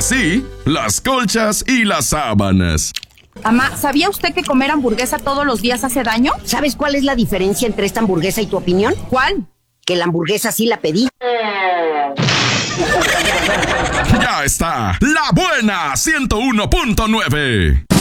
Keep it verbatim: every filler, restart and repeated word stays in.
Así, las colchas y las sábanas. Amá, ¿sabía usted que comer hamburguesa todos los días hace daño? ¿Sabes cuál es la diferencia entre esta hamburguesa y tu opinión? ¿Cuál? Que la hamburguesa sí la pedí. Ya está, La Buena ciento uno punto nueve.